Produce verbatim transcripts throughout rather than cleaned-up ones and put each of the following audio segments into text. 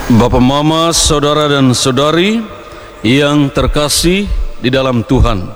Bapak, Mama, saudara dan saudari yang terkasih di dalam Tuhan.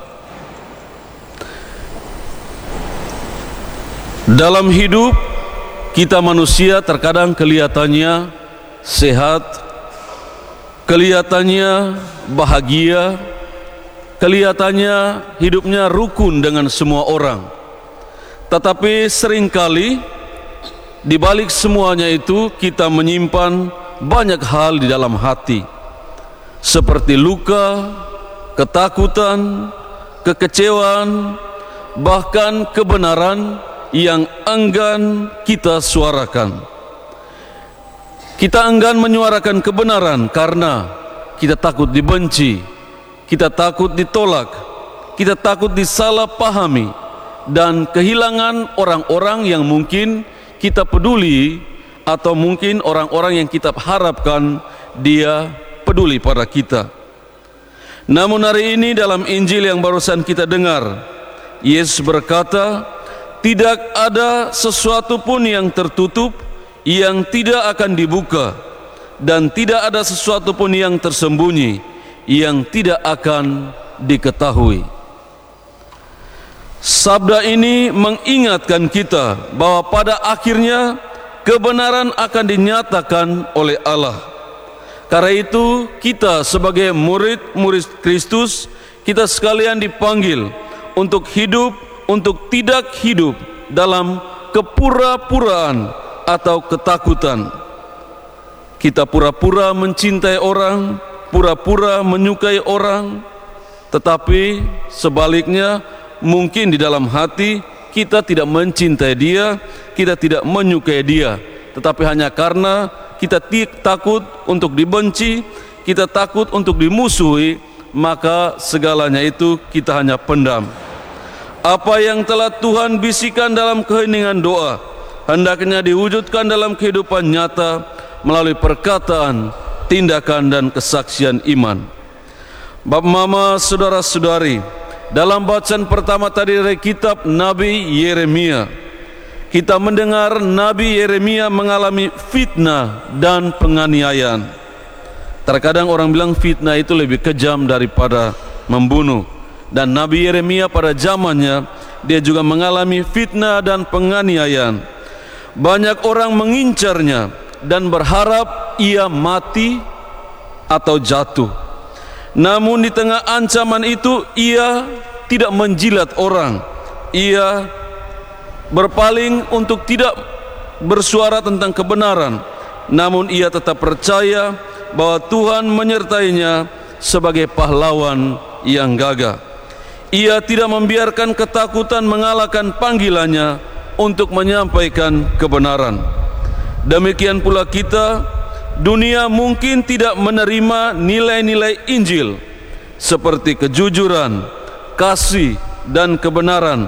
Dalam hidup kita manusia terkadang kelihatannya sehat, kelihatannya bahagia, kelihatannya hidupnya rukun dengan semua orang. Tetapi seringkali di balik semuanya itu kita menyimpan banyak hal di dalam hati, seperti luka, ketakutan, kekecewaan, bahkan kebenaran yang enggan kita suarakan. Kita enggan menyuarakan kebenaran karena kita takut dibenci, kita takut ditolak, kita takut disalahpahami, dan kehilangan orang-orang yang mungkin kita peduli, atau mungkin orang-orang yang kita harapkan dia peduli pada kita. Namun hari ini dalam Injil yang barusan kita dengar, Yesus berkata, tidak ada sesuatu pun yang tertutup yang tidak akan dibuka, dan tidak ada sesuatu pun yang tersembunyi yang tidak akan diketahui. Sabda ini mengingatkan kita bahwa pada akhirnya kebenaran akan dinyatakan oleh Allah. Karena itu kita sebagai murid-murid Kristus, kita sekalian dipanggil untuk hidup, untuk tidak hidup dalam kepura-puraan atau ketakutan. Kita pura-pura mencintai orang, pura-pura menyukai orang, tetapi sebaliknya mungkin di dalam hati kita tidak mencintai dia, kita tidak menyukai dia, tetapi hanya karena kita takut untuk dibenci, kita takut untuk dimusuhi, maka segalanya itu kita hanya pendam. Apa yang telah Tuhan bisikan dalam keheningan doa, hendaknya diwujudkan dalam kehidupan nyata melalui perkataan, tindakan, dan kesaksian iman. Bapak, Mama, saudara-saudari, dalam bacaan pertama tadi dari kitab Nabi Yeremia, kita mendengar Nabi Yeremia mengalami fitnah dan penganiayaan. Terkadang orang bilang fitnah itu lebih kejam daripada membunuh. Dan Nabi Yeremia pada zamannya, dia juga mengalami fitnah dan penganiayaan. Banyak orang mengincarnya dan berharap ia mati atau jatuh. Namun di tengah ancaman itu ia tidak menjilat orang. Ia berpaling untuk tidak bersuara tentang kebenaran. Namun ia tetap percaya bahwa Tuhan menyertainya sebagai pahlawan yang gagah. Ia tidak membiarkan ketakutan mengalahkan panggilannya untuk menyampaikan kebenaran. Demikian pula kita, dunia mungkin tidak menerima nilai-nilai Injil seperti kejujuran, kasih, dan kebenaran.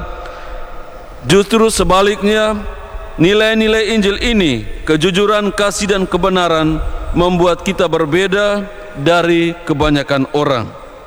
Justru sebaliknya, nilai-nilai Injil ini, kejujuran, kasih, dan kebenaran, membuat kita berbeda dari kebanyakan orang.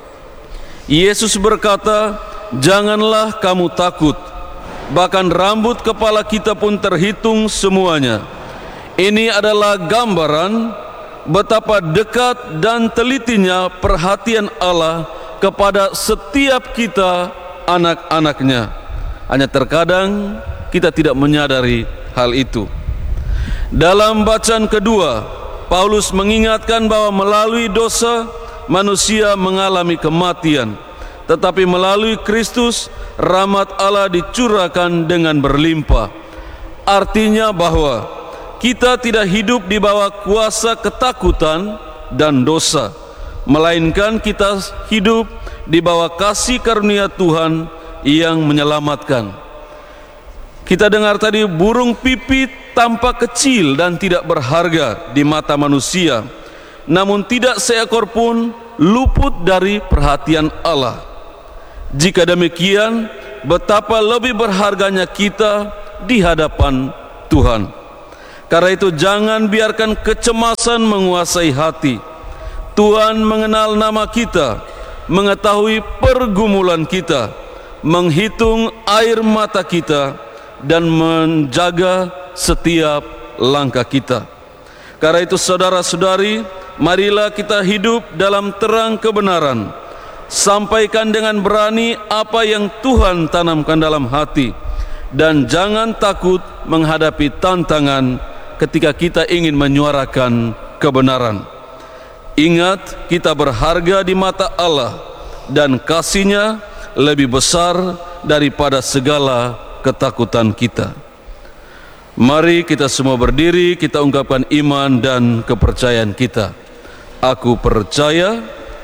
Yesus berkata, "Janganlah kamu takut, bahkan rambut kepala kita pun terhitung semuanya." Ini adalah gambaran betapa dekat dan telitinya perhatian Allah kepada setiap kita, anak-anaknya. Hanya terkadang kita tidak menyadari hal itu. Dalam bacaan kedua, Paulus mengingatkan bahwa melalui dosa manusia mengalami kematian, tetapi melalui Kristus rahmat Allah dicurahkan dengan berlimpah. Artinya bahwa kita tidak hidup di bawah kuasa ketakutan dan dosa, melainkan kita hidup di bawah kasih karunia Tuhan yang menyelamatkan. Kita dengar tadi, burung pipit tampak kecil dan tidak berharga di mata manusia, namun tidak seekor pun luput dari perhatian Allah. Jika demikian, betapa lebih berharganya kita di hadapan Tuhan. Karena itu jangan biarkan kecemasan menguasai hati. Tuhan mengenal nama kita, mengetahui pergumulan kita, menghitung air mata kita, dan menjaga setiap langkah kita. Karena itu saudara-saudari, marilah kita hidup dalam terang kebenaran. Sampaikan dengan berani apa yang Tuhan tanamkan dalam hati, dan jangan takut menghadapi tantangan ketika kita ingin menyuarakan kebenaran. Ingat, kita berharga di mata Allah, dan kasih-Nya lebih besar daripada segala ketakutan kita. Mari kita semua berdiri, kita ungkapkan iman dan kepercayaan kita. Aku percaya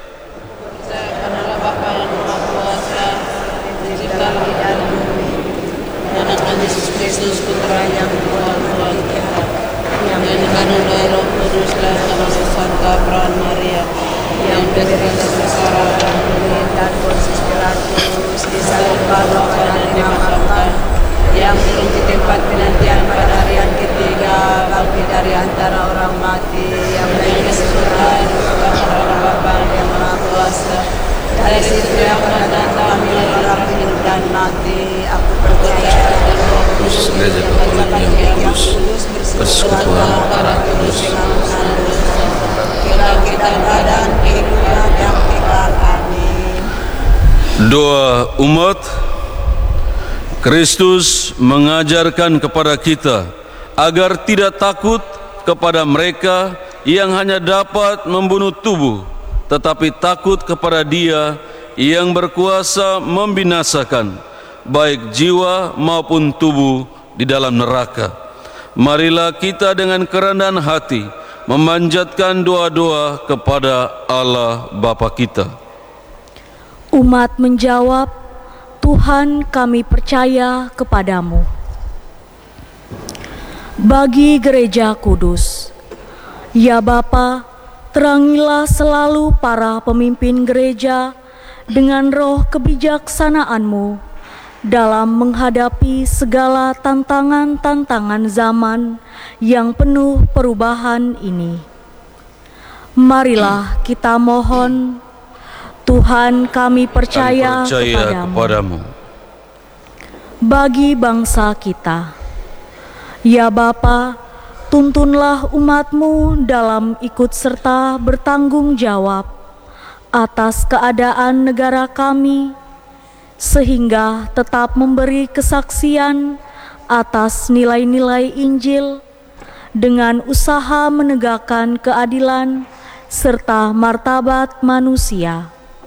Yesus Putra yang Tuhan Tuhan kita, yang dikandung dari Roh Kudus dan oleh Santa Peran Maria, yang menderita sengsara dan Pontius Pilatus, disalibkan dan dimakamkan, yang turun di tempat penantian pada hari yang ketiga, bangkit dari antara orang mati, yang naik ke surga, duduk pada Bapa yang Maha Kuasa. Dari situ yang akan datang menyerang hidup dan mati. Aku percaya Gereja Katolik yang kudus, persekutuan para kudus, kebangkitan badan, kehidupan yang kekal. Amin. Doa umat. Kristus mengajarkan kepada kita agar tidak takut kepada mereka yang hanya dapat membunuh tubuh, tetapi takut kepada Dia yang berkuasa membinasakan baik jiwa maupun tubuh di dalam neraka. Marilah kita dengan kerendahan hati memanjatkan doa-doa kepada Allah Bapa kita. Umat menjawab, Tuhan, kami percaya kepadamu. Bagi Gereja Kudus, ya Bapa, terangilah selalu para pemimpin gereja dengan roh kebijaksanaan-Mu dalam menghadapi segala tantangan-tantangan zaman yang penuh perubahan ini. Marilah kita mohon, Tuhan, kami percaya, kami percaya kepadamu. kepadamu. Bagi bangsa kita, ya Bapa, tuntunlah umat-Mu dalam ikut serta bertanggung jawab atas keadaan negara kami, sehingga tetap memberi kesaksian atas nilai-nilai Injil dengan usaha menegakkan keadilan serta martabat manusia.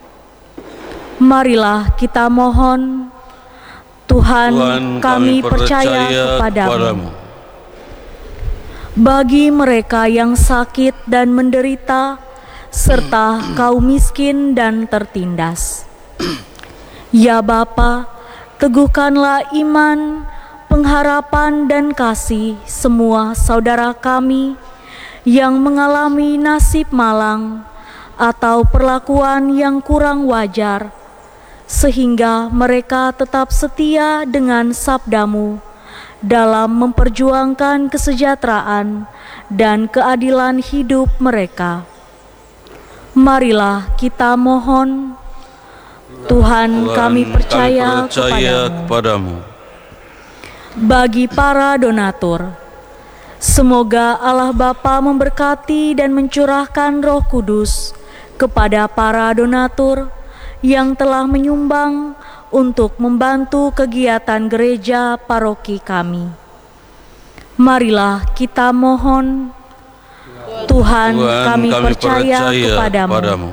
Marilah kita mohon, Tuhan, Tuhan kami, kami percaya, percaya kepadamu. kepadamu. Bagi mereka yang sakit dan menderita, serta kaum miskin dan tertindas, ya Bapa, teguhkanlah iman, pengharapan dan kasih semua saudara kami yang mengalami nasib malang atau perlakuan yang kurang wajar, sehingga mereka tetap setia dengan sabda-Mu dalam memperjuangkan kesejahteraan dan keadilan hidup mereka. Marilah kita mohon, Tuhan, Tuhan kami percaya, kami percaya kepadamu. kepadamu. Bagi para donatur, semoga Allah Bapa memberkati dan mencurahkan Roh Kudus kepada para donatur yang telah menyumbang untuk membantu kegiatan gereja paroki kami. Marilah kita mohon, Tuhan, Tuhan kami, kami percaya, percaya kepadamu. kepadamu.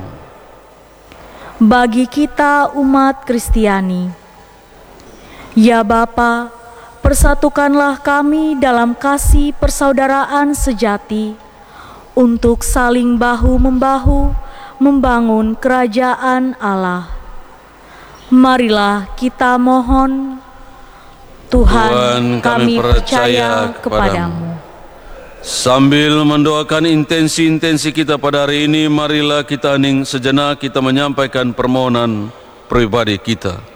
Bagi kita umat Kristiani, ya Bapa, persatukanlah kami dalam kasih persaudaraan sejati untuk saling bahu-membahu membangun kerajaan Allah. Marilah kita mohon, Tuhan, Tuhan kami, kami percaya kepadamu. kepadamu. Sambil mendoakan intensi-intensi kita pada hari ini, marilah kita hening sejenak, kita menyampaikan permohonan pribadi kita.